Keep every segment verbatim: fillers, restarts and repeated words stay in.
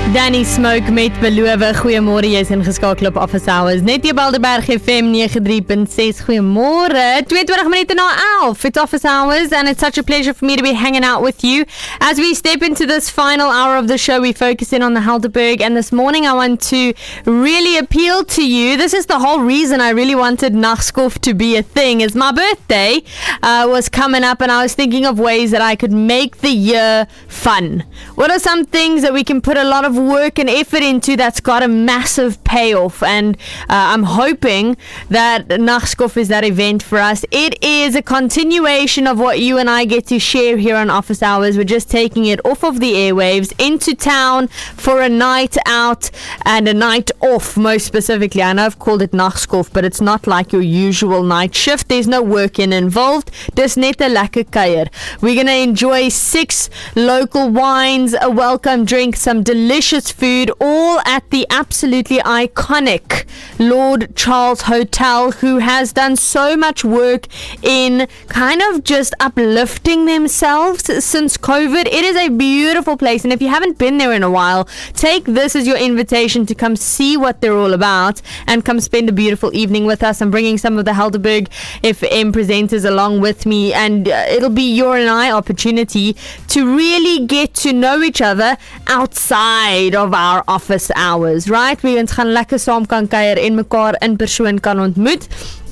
Danny Smoke met Beloof. Goeiemôre, jy is ingeskakel op Office Hours. Net hier Balderberg F M ninety three point six. Goeiemôre. twenty-two minute na elf. It's Office Hours and it's such a pleasure for me to be hanging out with you. As we step into this final hour of the show, we focus in on the Helderberg, and this morning I want to really appeal to you. This is the whole reason I really wanted Nachtskof to be a thing, is my birthday uh, was coming up and I was thinking of ways that I could make the year fun. What are some things that we can put a lot of work and effort into that's got a massive payoff? And uh, I'm hoping that Nachtskof is that event for us. It is a continuation of what you and I get to share here on Office Hours. We're just taking it off of the airwaves into town for a night out and a night off, most specifically. I know I've called it Nachtskof, but it's not like your usual night shift. There's no work in involved. Dis net 'n lekker kuier. We're going to enjoy six local wines, a welcome drink, some delicious food, all at the absolutely iconic Lord Charles Hotel, who has done so much work in kind of just uplifting themselves since COVID. It is a beautiful place, and if you haven't been there in a while, take this as your invitation to come see what they're all about and come spend a beautiful evening with us. I'm bringing some of the Helderberg F M presenters along with me, and uh, it'll be your and I opportunity to really get to know each other outside of our office hours, right? We gaan lekker saam kan kuier en mekaar in persoon kan ontmoet.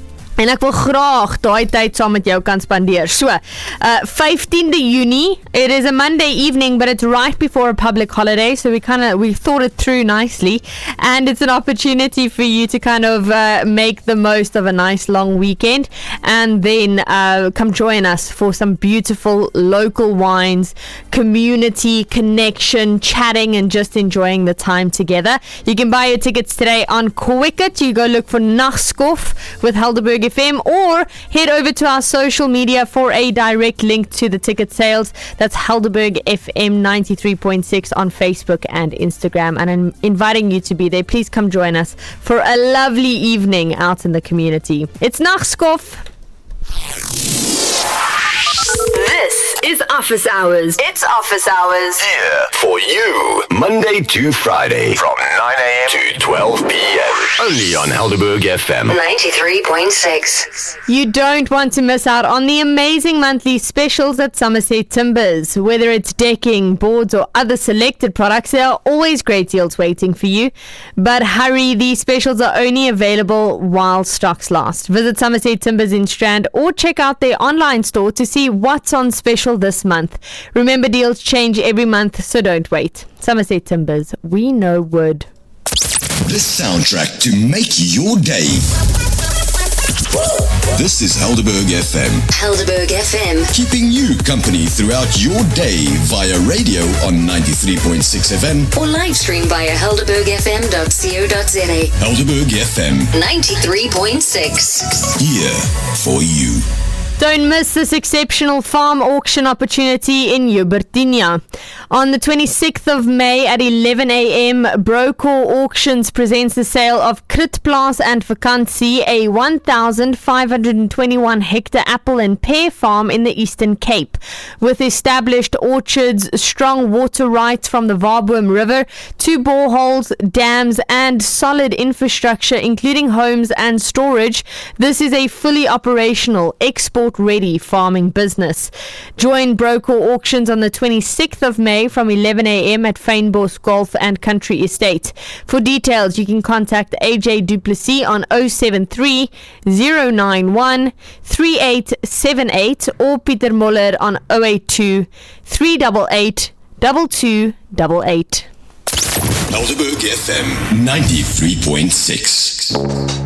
En ek wil graag daai tyd saam met jou kan spandeer. So, uh, fifteenth of June, it is a Monday evening, but it's right before a public holiday, so we kind of, we thought it through nicely, and it's an opportunity for you to kind of uh, make the most of a nice long weekend, and then uh, come join us for some beautiful local wines, community connection, chatting, and just enjoying the time together. You can buy your tickets today on Quicket. You go look for Nachtskof with Helderberg F M, or head over to our social media for a direct link to the ticket sales. That's Helderberg F M ninety-three point six on Facebook and Instagram, and I'm inviting you to be there. Please come join us for a lovely evening out in the community. It's Nachtskof. This is Office Hours. It's Office Hours. Here for you, Monday to Friday from nine a.m. to twelve p.m. Only on Helderberg F M ninety-three point six. You don't want to miss out on the amazing monthly specials at Somerset Timbers. Whether it's decking, boards, or other selected products, there are always great deals waiting for you. But hurry, these specials are only available while stocks last. Visit Somerset Timbers in Strand or check out their online store to see what's on special this month. Remember, deals change every month, so don't wait. Somerset Timbers, we know wood. The soundtrack to make your day. This is Helderberg F M. Helderberg F M. Keeping you company throughout your day via radio on ninety-three point six F M. Or live stream via helderberg f m dot co dot za. Helderberg F M ninety-three point six. Here for you. Don't miss this exceptional farm auction opportunity in Ubertinia. On the twenty-sixth of May at eleven a.m, Brokaw Auctions presents the sale of Kritplaas and Vakansie, a one thousand five hundred twenty-one hectare apple and pear farm in the Eastern Cape. With established orchards, strong water rights from the Warboom River, two boreholes, dams, and solid infrastructure, including homes and storage, this is a fully operational export ready farming business. Join Brokaw Auctions on the twenty-sixth of May from eleven a.m. at Fynbos Golf and Country Estate. For details, you can contact A J Duplessis on oh seven three, oh nine one, three eight seven eight or Pieter Moller on oh eight two, three eight eight, two two eight eight. Helderberg F M ninety-three point six.